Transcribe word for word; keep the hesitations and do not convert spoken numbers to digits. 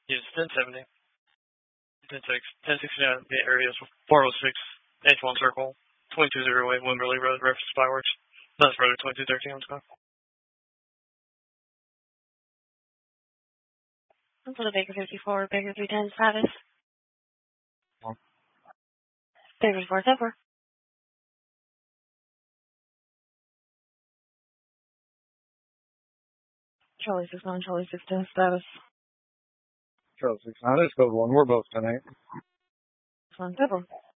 Yes, ten seventy. ten six. ten sixty-nine, the area is four oh six, H one Circle, twenty-two oh eight, Wimberley Road, reference fireworks. That's road twenty-two thirteen on Scott. For the Baker fifty-four, Baker three ten status. Oh. Baker four over. Charlie six nine, Charlie six ten status. Charlie six nine, it's code one. We're both ten eight. One over.